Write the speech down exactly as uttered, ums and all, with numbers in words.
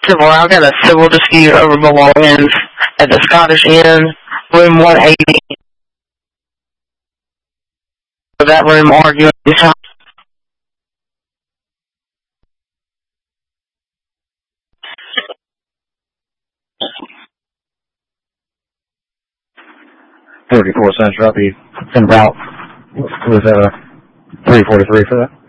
Civil, I've got a civil dispute over belongings at the Scottish Inn, room one eighty. That room arguing. thirty-four Central, I'll be en route with uh, three forty-three for that.